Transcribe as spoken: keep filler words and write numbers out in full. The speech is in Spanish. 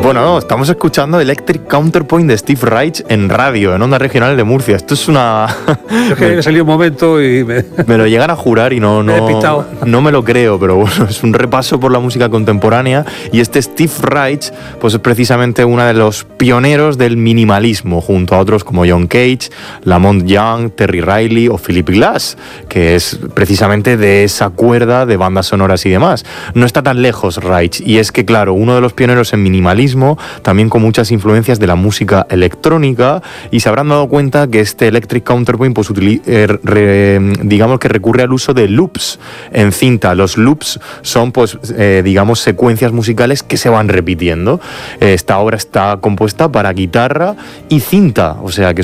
Bueno, no, estamos escuchando Electric Counterpoint de Steve Reich en radio, en Ondas Regionales de Murcia. Esto es una... Es que me salió un momento y me... me lo llegan a jurar y no, Me he no, despistado. no me lo creo, pero bueno, es un repaso por la música contemporánea. Y este Steve Reich, pues es precisamente uno de los pioneros del minimalismo, junto a otros como John Cage, Lamont Young, Terry Riley o Philip Glass, que es precisamente de esa cuerda de bandas sonoras y demás. No está tan lejos Reich, y es que claro, uno de los pioneros en minimalismo, también con muchas influencias de la música electrónica, y se habrán dado cuenta que este Electric Counterpoint pues utili- eh, re, digamos que recurre al uso de loops en cinta. Los loops son pues eh, digamos secuencias musicales que se van repitiendo. Esta obra está compuesta para guitarra y cinta, o sea que